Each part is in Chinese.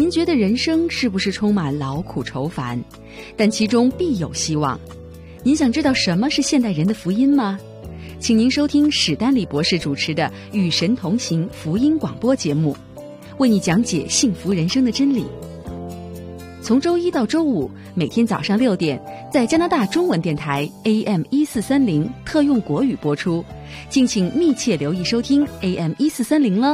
您觉得人生是不是充满劳苦愁烦？但其中必有希望。您想知道什么是现代人的福音吗？请您收听史丹利博士主持的《与神同行》福音广播节目，为你讲解幸福人生的真理。从周一到周五，每天早上6点，在加拿大中文电台 AM1430特用国语播出，敬请密切留意收听 AM1430了。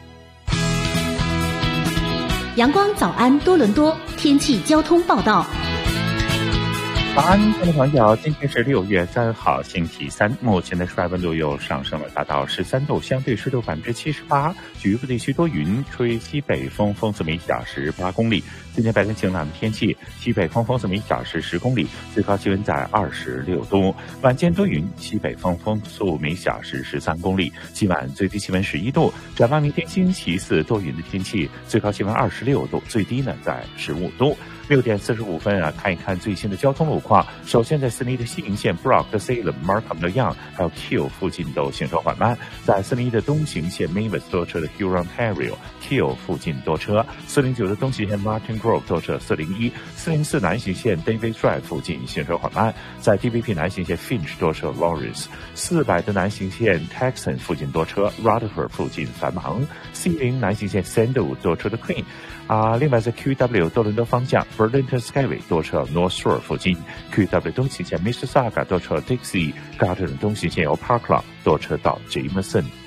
阳光早安多伦多天气交通报道。 早安，各位朋友，今天是6月3号，星期三。目前的室外温度又上升了，达到13度，相对湿度78%。局部地区多云，吹西北风，风速每小时8公里。今天白天晴朗的天气，西北风风速每小时10公里，最高气温在26度。晚间多云，西北风风速每小时13公里。今晚最低气温11度。展望明天星期四多云的天气，最高气温26度，最低呢在15度。6点45分看一看最新的交通路况。首先在悉尼的西营线 Brock 的 Salem、Markham 的 Young 还有 Keele 附近都行车缓慢。在悉尼的东行线 Mavis 多车的 Huron、Ontario、Keele 附近多车。409的东行线 Martin Grove 多车401。404南行线 David Drive 附近行车缓慢。在 DVP 南行线 Finch 多车 Lawrence。400的南行线 Texan 附近多车 Rutherford 附近繁忙。C0南行线 Sandal 多车的 Queen。另外在 QW 多伦多方向 Burlington Skyway 多车 North Shore 附近。QW 东行线 Mississauga 多车 Dixie。Garden 东行线由 Parkland 多车到 Jameson。